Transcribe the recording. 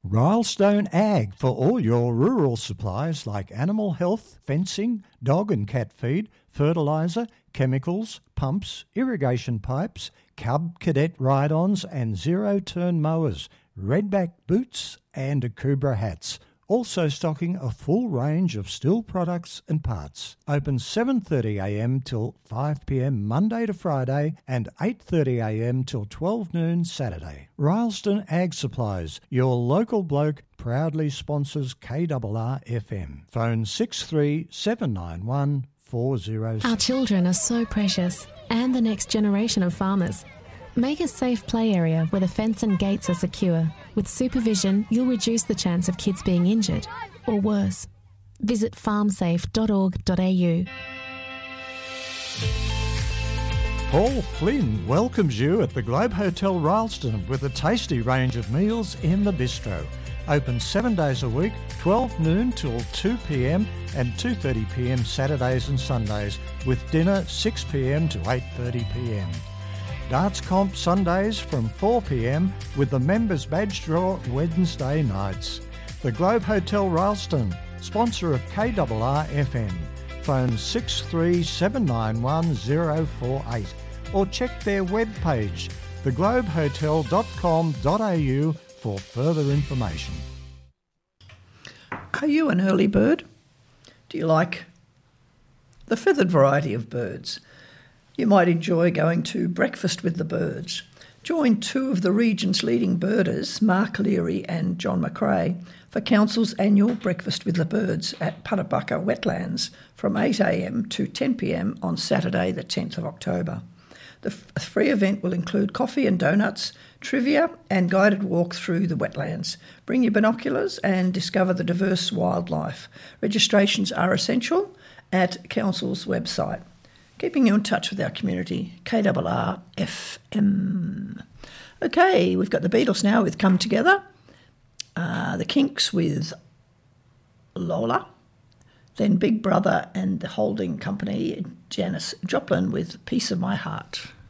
Rylestone Ag for all your rural supplies like animal health, fencing, dog and cat feed, fertiliser, chemicals, pumps, irrigation pipes, Cub Cadet ride-ons and zero-turn mowers, redback boots and Akubra hats. Also stocking a full range of Stihl products and parts. Open 7:30am till 5pm Monday to Friday and 8:30am till 12 noon Saturday. Rylestone Ag Supplies, your local bloke, proudly sponsors KRR FM. Phone 63791 406. Our children are so precious, and the next generation of farmers. Make a safe play area where the fence and gates are secure. With supervision, you'll reduce the chance of kids being injured, or worse. Visit farmsafe.org.au. Paul Flynn welcomes you at the Globe Hotel Rylstone with a tasty range of meals in the bistro. Open 7 days a week, 12 noon till 2pm and 2:30pm Saturdays and Sundays, with dinner 6pm to 8:30pm. Darts Comp Sundays from 4pm with the Members Badge Draw Wednesday nights. The Globe Hotel Rylstone, sponsor of KRR FM. Phone 63791 or check their webpage, theglobehotel.com.au for further information. Are you an early bird? Do you like the feathered variety of birds? You might enjoy going to Breakfast with the Birds. Join two of the region's leading birders, Mark Leary and John McRae, for Council's annual Breakfast with the Birds at Puttabucka Wetlands from 8am to 10pm on Saturday the 10th of October. The free event will include coffee and donuts, trivia and guided walk through the wetlands. Bring your binoculars and discover the diverse wildlife. Registrations are essential at Council's website. Keeping you in touch with our community, KRR FM. Okay, we've got the Beatles now with Come Together, the Kinks with Lola, then Big Brother and the holding company, Janis Joplin with Piece of My Heart.